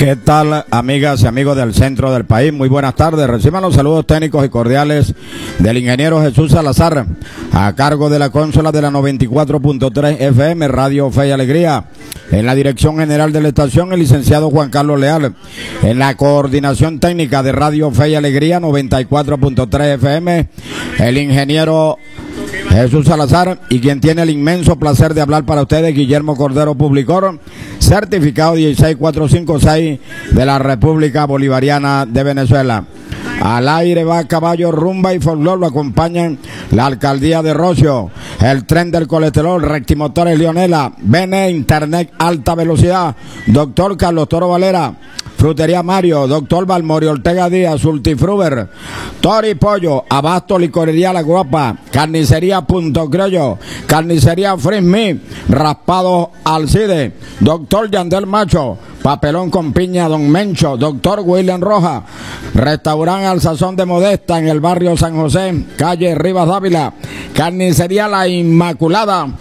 ¿Qué tal, amigas y amigos del centro del país? Muy buenas tardes. Reciban los saludos técnicos y cordiales del ingeniero Jesús Salazar, a cargo de la consola de la 94.3 FM, Radio Fe y Alegría. En la dirección general de la estación, el licenciado Juan Carlos Leal. En la coordinación técnica de Radio Fe y Alegría, 94.3 FM, el ingeniero Jesús Salazar, y quien tiene el inmenso placer de hablar para ustedes, Guillermo Cordero Publicor, certificado 16456 de la República Bolivariana de Venezuela. Al aire va Caballo, Rumba y Folklore, lo acompañan la Alcaldía de Rocio, el Tren del Colesterol, Rectimotores Leonela, Bene Internet Alta Velocidad, Doctor Carlos Toro Valera, Frutería Mario, Doctor Balmorio Ortega Díaz, Ultifruber, Tori Pollo, Abasto Licorería La Guapa, Carnicería Punto Criollo, Carnicería Frisme, Raspado Alcide, Doctor Yandel Macho, Papelón con Piña Don Mencho, Doctor William Roja, Restaurante Al Sazón de Modesta en el barrio San José, calle Rivas Dávila, Carnicería La Inmaculada,